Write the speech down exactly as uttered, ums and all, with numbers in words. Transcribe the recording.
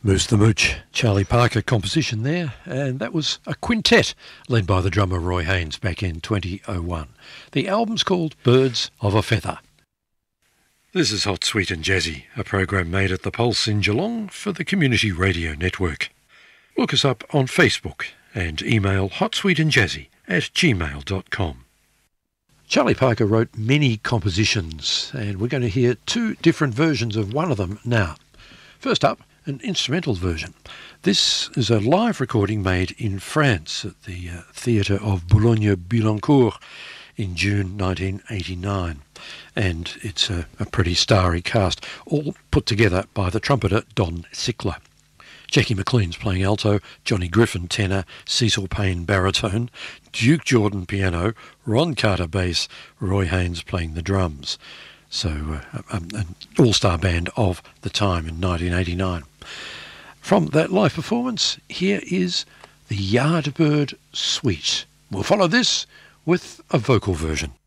Moose the Mooch, Charlie Parker composition there, and that was a quintet led by the drummer Roy Haynes back in twenty oh one. The album's called Birds of a Feather. This is Hot, Sweet and Jazzy, a program made at the Pulse in Geelong for the Community Radio Network. Look us up on Facebook and email hotsweetandjazzy at gmail dot com. Charlie Parker wrote many compositions, and we're going to hear two different versions of one of them now. First up, an instrumental version. This is a live recording made in France at the uh, Theatre of Boulogne-Billancourt in June nineteen eighty-nine. And it's a, a pretty starry cast, all put together by the trumpeter Don Sickler. Jackie McLean's playing alto, Johnny Griffin tenor, Cecil Payne baritone, Duke Jordan piano, Ron Carter bass, Roy Haynes playing the drums. So uh, um, an all-star band of the time in nineteen eighty-nine. From that live performance, here is the Yardbird Suite. We'll follow this with a vocal version.